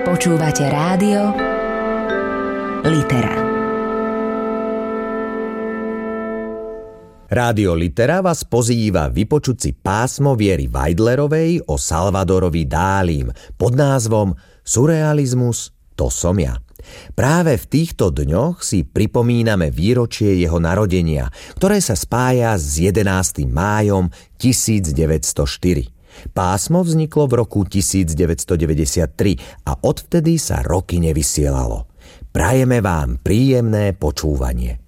Počúvate rádio Litera. Rádio Litera vás pozýva vypočuť si pásmo Viery Weidlerovej o Salvadorovi Dálim pod názvom Surrealizmus, to som ja. Práve v týchto dňoch si pripomíname výročie jeho narodenia, ktoré sa spája s 11. májom 1904. Pásmo vzniklo v roku 1993 a odvtedy sa roky nevysielalo. Prajeme vám príjemné počúvanie.